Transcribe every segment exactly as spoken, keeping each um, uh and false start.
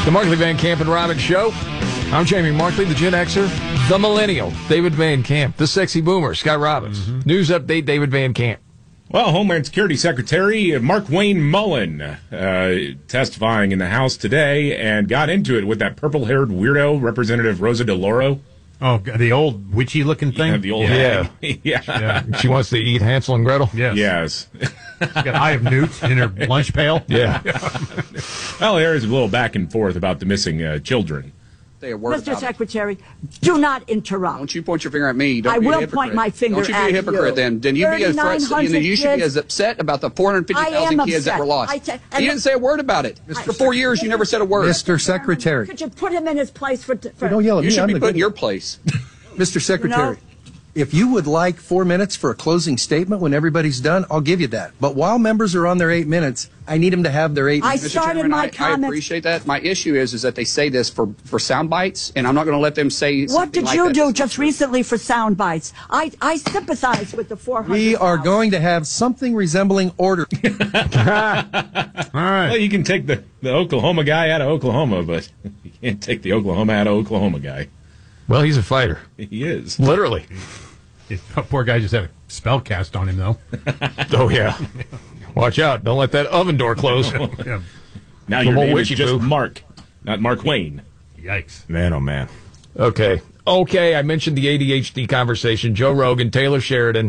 The Markley Van Camp and Robbins Show. I'm Jamie Markley, the Gen Xer, the Millennial, David Van Camp, the Sexy Boomer, Scott Robbins. Mm-hmm. News update, David Van Camp. Well, Homeland Security Secretary Markwayne Mullin uh, testifying in the House today and got into it with that purple-haired weirdo, Representative Rosa DeLauro. Oh, the old witchy-looking thing? Yeah, the old yeah. yeah. yeah. She wants to eat Hansel and Gretel? Yes. Yes. She's got Eye of Newt in her lunch pail? Yeah. Well, there is a little back and forth about the missing uh, children. Say a word Mister about Secretary, it. do not interrupt. Don't you point your finger at me. Don't I be will a hypocrite. point my finger Don't you be at a hypocrite you. then. Then you be a threat. You, know, you should be as upset about the four hundred fifty thousand kids upset. that were lost. I t- you didn't say a word about it. For four years, you never said a word. Mister Secretary. Could you put him in his place for... for Don't yell at you me. should I'm be the put in good your one. place. Mister Secretary, No. if you would like four minutes for a closing statement when everybody's done, I'll give you that. But while members are on their eight minutes, I need them to have their eight I minutes. Mister started Chairman, my I, I comments- appreciate that. My issue is is that they say this for, for sound bites, and I'm not going to let them say What something did like you that. do That's just not true. recently for sound bites? I, I sympathize with the four hundred. We are going to have something resembling order. All right. Well, you can take the, the Oklahoma guy out of Oklahoma, but you can't take the Oklahoma out of Oklahoma guy. Well, he's a fighter. He is. Literally. Yeah, poor guy just had a spell cast on him, though. Oh, yeah. Watch out. Don't let that oven door close. Yeah. Now Some your more name is witchy just poo. Mark, not Mark Wayne. Yikes. Man, oh, man. Okay. Okay, I mentioned the A D H D conversation. Joe Rogan, Taylor Sheridan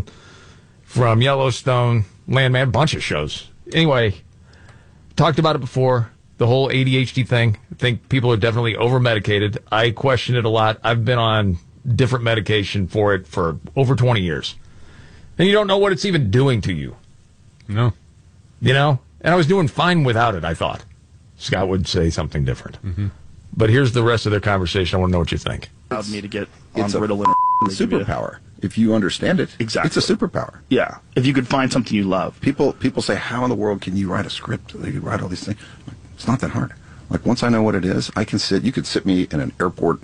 from Yellowstone, Landman, bunch of shows. Anyway, talked about it before, the whole A D H D thing. I think people are definitely over-medicated. I question it a lot. I've been on different medication for it for over twenty years. And you don't know what it's even doing to you. No. You know? And I was doing fine without it, I thought. Scott would say something different. Mm-hmm. But here's the rest of their conversation. I want to know what you think. Allowed me to get on It's a Ritalin. superpower. If you understand it, Exactly. it's a superpower. Yeah. If you could find something you love. People people say, how in the world can you write a script? They could write all these things. It's not that hard. Like, once I know what it is, I can sit, you could sit me in an airport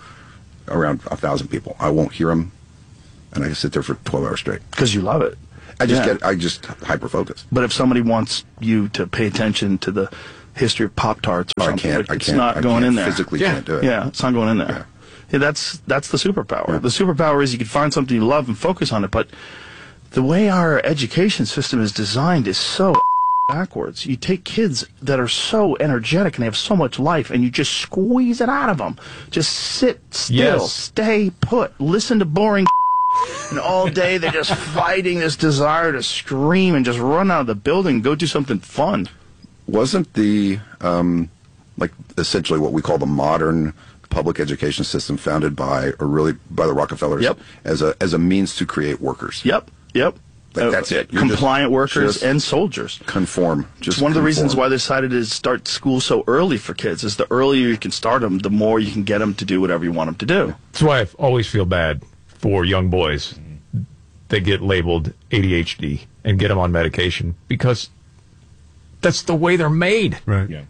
around a thousand people. I won't hear them, and I can sit there for twelve hours straight. Because you love it. I just Yeah. get, I just hyper-focus. But if somebody wants you to pay attention to the history of Pop-Tarts or Oh, I something, can't, like, I it's can't, not I going can't in there. physically Yeah. can't do it. Yeah, it's not going in there. Yeah. Yeah, that's that's the superpower. Yeah. The superpower is you can find something you love and focus on it, but the way our education system is designed is so backwards. You take kids that are so energetic and they have so much life, and you just squeeze it out of them. Just sit still, Yes. stay put, listen to boring and all day they're just fighting this desire to scream and just run out of the building and go do something fun. Wasn't the, um, like, essentially what we call the modern public education system founded by, or really by the Rockefellers Yep. as a as a means to create workers? Yep, yep. Like, that's it. You're Compliant just- workers just and soldiers. Conform. Just It's one of the reasons conform. why they decided to start school so early for kids. Is the earlier you can start them, the more you can get them to do whatever you want them to do. That's why I always feel bad for young boys that get labeled A D H D and get them on medication, because that's the way they're made. Right. Yeah.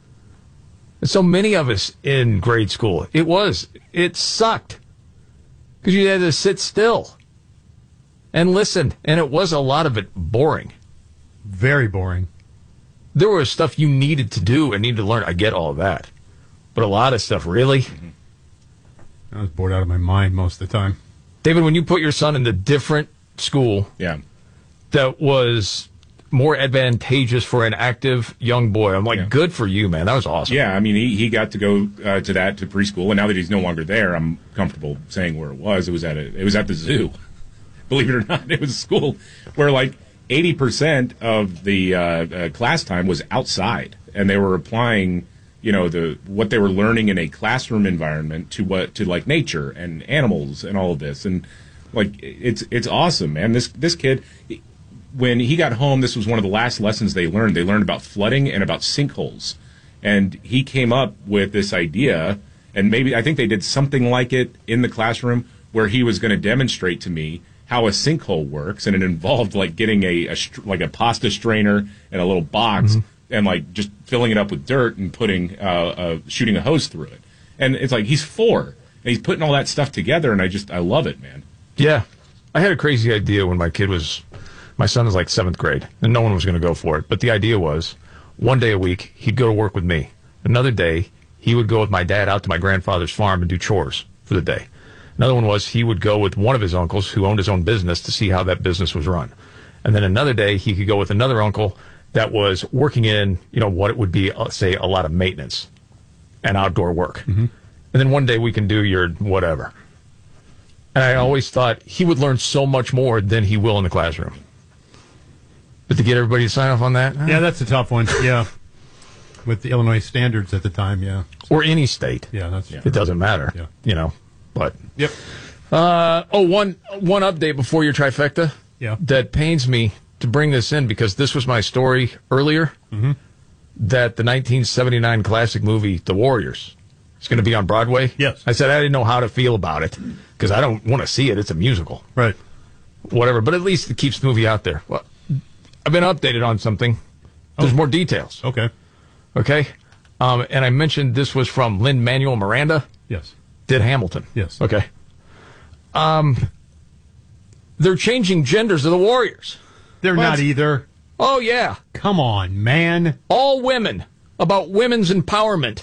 So many of us in grade school, it was, it sucked because you had to sit still and listen, and it was a lot of it boring. Very boring. There was stuff you needed to do and needed to learn. I get all of that, but a lot of stuff, really. I was bored out of my mind most of the time. David, when you put your son in the different school Yeah. that was more advantageous for an active young boy, I'm like, Yeah. good for you, man. That was awesome. Yeah, I mean, he, he got to go uh, to that, to preschool, and now that he's no longer there, I'm comfortable saying where it was. It was at a, it was at the zoo. Believe it or not, it was a school where like eighty percent of the uh, uh, class time was outside, and they were applying, you know, the what they were learning in a classroom environment to what to like nature and animals and all of this, and like it's it's awesome, man. This this kid, when he got home, this was one of the last lessons they learned. They learned about flooding and about sinkholes, and he came up with this idea, and maybe I think they did something like it in the classroom where he was going to demonstrate to me how a sinkhole works, and it involved like getting a, a str- like a pasta strainer and a little box, mm-hmm. and like just filling it up with dirt and putting uh, uh, shooting a hose through it. And it's like he's four and he's putting all that stuff together, and I just I love it, man. Yeah. I had a crazy idea when my kid was, my son was like seventh grade, and no one was going to go for it. But the idea was one day a week, he'd go to work with me. Another day, he would go with my dad out to my grandfather's farm and do chores for the day. Another one was he would go with one of his uncles who owned his own business to see how that business was run. And then another day he could go with another uncle that was working in, you know, what it would be, uh, say, a lot of maintenance and outdoor work. Mm-hmm. And then one day we can do your whatever. And I always thought he would learn so much more than he will in the classroom. But to get everybody to sign off on that? Yeah, that's a tough one. Yeah. With the Illinois standards at the time, yeah. Or any state. Yeah, that's It doesn't matter. Yeah. You know, but. Yep. Uh, oh, one, one update before your trifecta. Yeah. That pains me to bring this in because this was my story earlier. Mm-hmm. That the nineteen seventy-nine classic movie, The Warriors, is going to be on Broadway. Yes. I said I didn't know how to feel about it because I don't want to see it. It's a musical. Right. Whatever. But at least it keeps the movie out there. Well, I've been updated on something. There's Oh. more details. Okay. Okay. Um, and I mentioned this was from Lin-Manuel Miranda. Yes. Did Hamilton. Yes. Okay. Um, they're changing genders of the Warriors. They're What? not either. Oh, yeah. Come on, man. All women. About women's empowerment.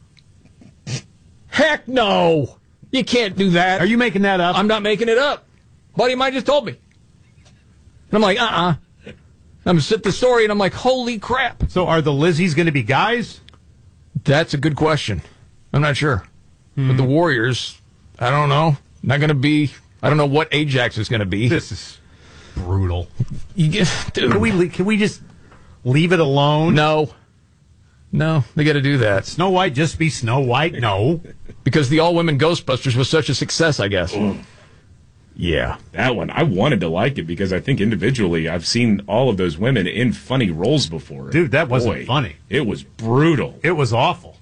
Heck no. You can't do that. Are you making that up? I'm not making it up. Buddy of mine just told me. And I'm like, uh-uh. I'm sit the story and I'm like, holy crap. So are the Lizzies going to be guys? That's a good question. I'm not sure. But the Warriors, I don't know. Not going to be, I don't know what Ajax is going to be. This is brutal. You get, dude. Can we le- can we just leave it alone? No. No, they got to do that. Snow White just be Snow White? No. Because the all-women Ghostbusters was such a success, I guess. Yeah. That one, I wanted to like it because I think individually I've seen all of those women in funny roles before. Dude, that wasn't Boy, funny. It was brutal. It was awful.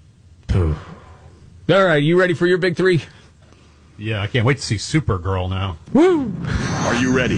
All right, you ready for your big three? Yeah, I can't wait to see Supergirl now. Woo! Are you ready?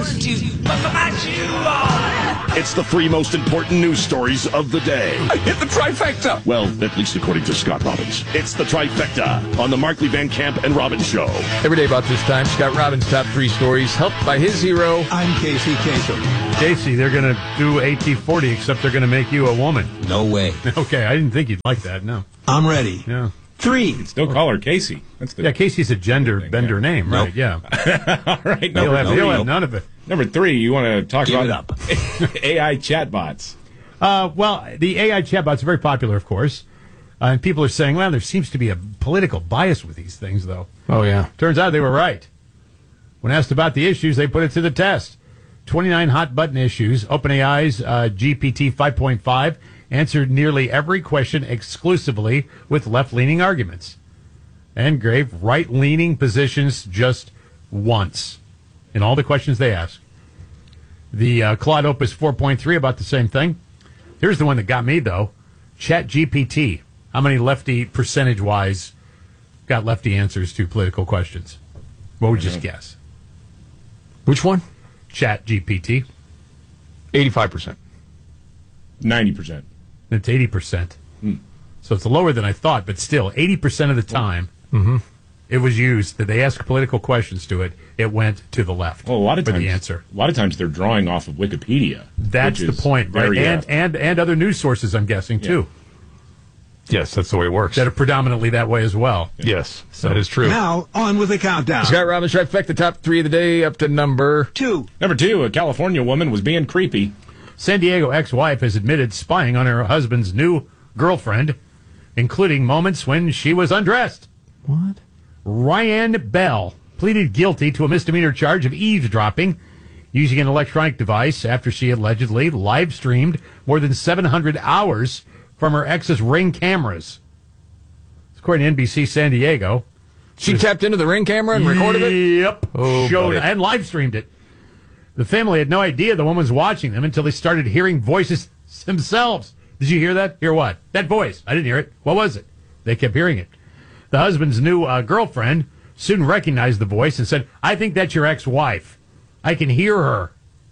It's the three most important news stories of the day. I hit the trifecta. Well, at least according to Scott Robbins. It's the trifecta on the Markley Van Camp and Robbins Show. Every day about this time, Scott Robbins' top three stories, helped by his hero. I'm Casey Kasem. Casey, they're going to do A T forty, except they're going to make you a woman. No way. Okay, I didn't think you'd like that, no. I'm ready. Yeah. Three. Still call her Casey. That's the Yeah, Casey's a gender thing, bender yeah. name, right? Nope. Yeah. All right. He'll Number have, three. he'll have none of it. Number three, you want to talk Give about it up. A I chatbots. Uh, well, the A I chatbots are very popular, of course. Uh, and people are saying, well, there seems to be a political bias with these things, though. Oh, yeah. Turns out they were right. When asked about the issues, they put it to the test. twenty-nine hot button issues. OpenAI's uh, G P T five point five answered nearly every question exclusively with left-leaning arguments and gave right-leaning positions just once in all the questions they asked. The uh, Claude Opus four point three, about the same thing. Here's the one that got me, though. ChatGPT. How many lefty, percentage-wise, got lefty answers to political questions? What would you just guess? Which one? ChatGPT. eighty-five percent. ninety percent. It's eighty percent. So it's lower than I thought, but still, eighty percent of the time it was used, that they asked political questions to it, it went to the left Well, a lot of for times, the answer. a lot of times they're drawing off of Wikipedia. That's which the is point, right? very, And, uh, and, and other news sources, I'm guessing, too, Yes, that's the way it works. that are predominantly that way as well. Yes, that is true. Now, on with the countdown. Scott Robbins, trifecta, the top three of the day, up to number. Two. Number two, a California woman was being creepy. San Diego ex-wife has admitted spying on her husband's new girlfriend, including moments when she was undressed. What? Ryan Bell pleaded guilty to a misdemeanor charge of eavesdropping using an electronic device after she allegedly live-streamed more than seven hundred hours from her ex's Ring cameras. According to N B C San Diego. She tapped into the Ring camera and recorded it? Yep. Oh, Showed buddy. and live-streamed it. The family had no idea the woman was watching them until they started hearing voices themselves. Did you hear that? Hear what? That voice. I didn't hear it. What was it? They kept hearing it. The husband's new uh, girlfriend soon recognized the voice and said, I think that's your ex-wife. I can hear her.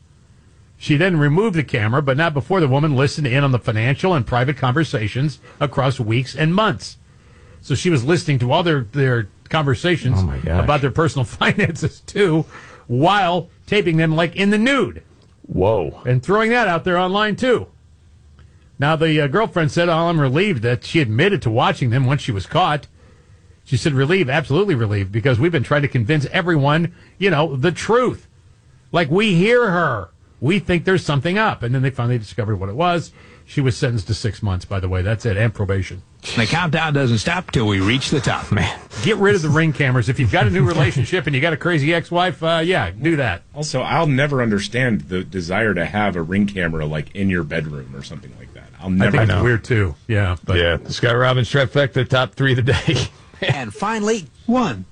She then removed the camera, but not before the woman listened in on the financial and private conversations across weeks and months. So she was listening to all their, their conversations Oh, my gosh. about their personal finances, too, while taping them, like, in the nude Whoa. and throwing that out there online, too. Now, the uh, girlfriend said, oh, I'm relieved that she admitted to watching them once she was caught. She said, relieved, absolutely relieved, because we've been trying to convince everyone, you know, the truth. Like, we hear her. We think there's something up. And then they finally discovered what it was. She was sentenced to six months, by the way. That's it, and probation. The countdown doesn't stop till we reach the top. Man, get rid of the Ring cameras. If you've got a new relationship and you got a crazy ex-wife, uh, yeah, do that. Also, I'll never understand the desire to have a Ring camera, like, in your bedroom or something like that. I'll never I think know. it's weird, too. Yeah. But. Yeah, the Scott Robbins trifecta, top three of the day. And finally, one.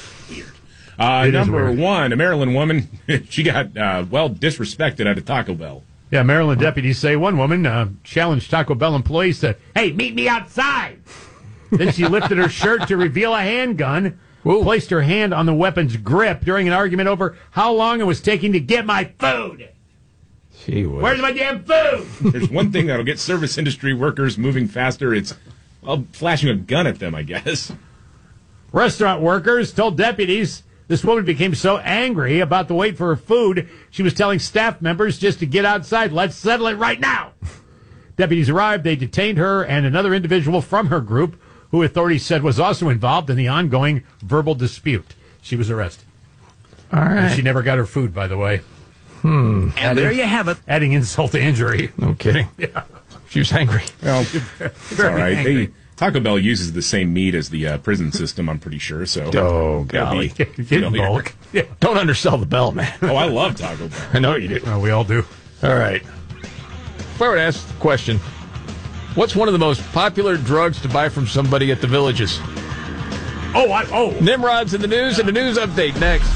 Uh, It is number weird. one, a Maryland woman, she got, uh, well, disrespected at a Taco Bell. Yeah, Maryland deputies say one woman uh, challenged Taco Bell employees to, hey, meet me outside. Then she lifted her shirt to reveal a handgun, Whoa. placed her hand on the weapon's grip during an argument over how long it was taking to get my food. Gee whiz. Where's my damn food? There's one thing that'll get service industry workers moving faster. It's, well, flashing a gun at them, I guess. Restaurant workers told deputies this woman became so angry about the wait for her food, she was telling staff members just to get outside. Let's settle it right now. Deputies arrived. They detained her and another individual from her group, who authorities said was also involved in the ongoing verbal dispute. She was arrested. All right. And she never got her food, by the way. Hmm. And there you have it. Adding insult to injury. No kidding. Yeah. She was angry. Well, it's all right. They, Taco Bell uses the same meat as the uh, prison system, I'm pretty sure. So, Oh, golly. Get You know, involved. Yeah. Don't undersell the bell, man. oh, I love Taco Bell. I know you do. Oh, we all do. All right. If I were to ask the question, what's one of the most popular drugs to buy from somebody at the Villages? Oh, I, oh. Nimrod's in the news and a news update next.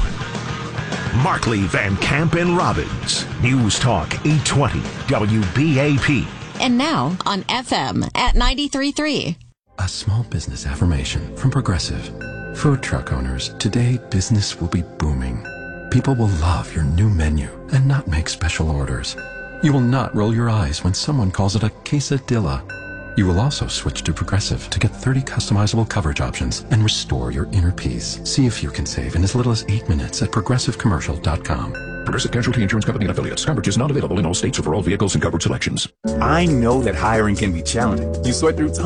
Markley, Van Camp, and Robbins. News Talk eight twenty W B A P. And now on F M at ninety-three point three. A small business affirmation from Progressive. Food truck owners, today business will be booming. People will love your new menu and not make special orders. You will not roll your eyes when someone calls it a quesadilla. You will also switch to Progressive to get thirty customizable coverage options and restore your inner peace. See if you can save in as little as eight minutes at progressive commercial dot com. Progressive Casualty Insurance Company and affiliates. Coverage is not available in all states or for all vehicles and covered selections. I know that hiring can be challenging. You sweat through time.